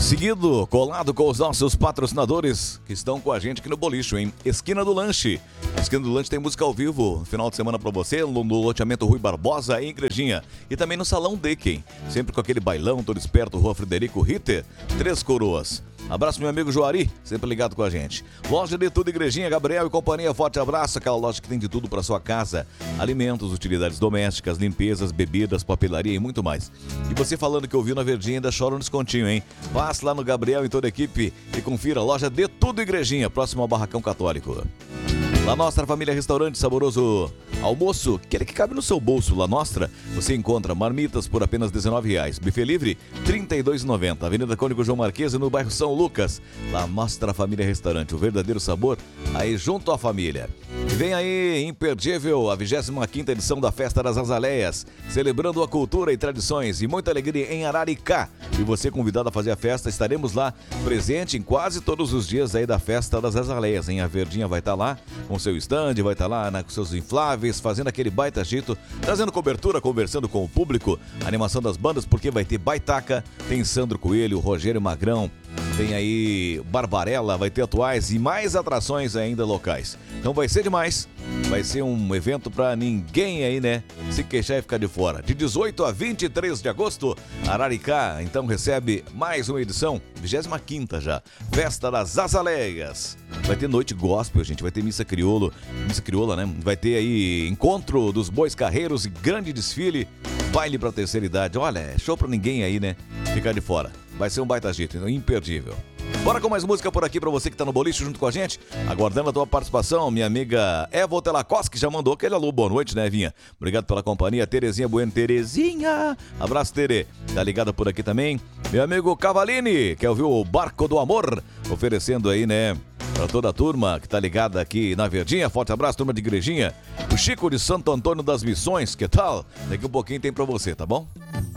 Seguido, colado com os nossos patrocinadores que estão com a gente aqui no Bolicho, hein? Esquina do Lanche. Esquina do Lanche tem música ao vivo no final de semana pra você, no loteamento Rui Barbosa, em Igrejinha. E também no Salão Decken, sempre com aquele bailão todo esperto, Rua Frederico Ritter, Três Coroas. Abraço meu amigo Juari, sempre ligado com a gente. Loja de tudo, Igrejinha, Gabriel e companhia, forte abraço. Aquela loja que tem de tudo para sua casa: alimentos, utilidades domésticas, limpezas, bebidas, papelaria e muito mais. E você falando que ouviu na Verdinha ainda chora um descontinho, hein? Passe lá no Gabriel e toda a equipe e confira a loja de tudo, Igrejinha, próximo ao Barracão Católico. La Nostra Família Restaurante, saboroso almoço, aquele que cabe no seu bolso. La Nostra, você encontra marmitas por apenas R$19, buffet livre R$32,90, Avenida Cônigo João Marquesa, no bairro São Lucas. La Nostra Família Restaurante, o verdadeiro sabor aí junto à família. E vem aí, imperdível, a 25ª edição da Festa das Azaleias, celebrando a cultura e tradições e muita alegria em Araricá. E você convidado a fazer a festa, estaremos lá presente em quase todos os dias aí da Festa das Azaleias, hein? A Verdinha vai estar lá com seu stand, vai estar lá com seus infláveis, fazendo aquele baita agito, trazendo cobertura, conversando com o público, animação das bandas, porque vai ter Baitaca, tem Sandro Coelho, Rogério Magrão, tem aí Barbarella, vai ter atuais e mais atrações ainda locais. Então vai ser demais, vai ser um evento pra ninguém aí, né, se queixar e ficar de fora. De 18 a 23 de agosto, Araricá, então recebe mais uma edição, 25ª já, Festa das Azaleias. Vai ter noite gospel, gente, vai ter missa crioula, né? Vai ter aí encontro dos bois carreiros e grande desfile, baile pra terceira idade. Olha, é show pra ninguém aí, né, ficar de fora. Vai ser um baita agito, então imperdível. Bora com mais música por aqui pra você que tá no boliche junto com a gente. Aguardando a tua participação, minha amiga Eva Telacos, que já mandou aquele alô, boa noite, né, Vinha? Obrigado pela companhia. Terezinha Bueno, Terezinha, abraço, Tere. Tá ligada por aqui também. Meu amigo Cavalini, quer ouvir o Barco do Amor? Oferecendo aí, né, pra toda a turma que tá ligada aqui na Verdinha. Forte abraço, turma de Igrejinha. O Chico de Santo Antônio das Missões, que tal? Daqui um pouquinho tem pra você, tá bom?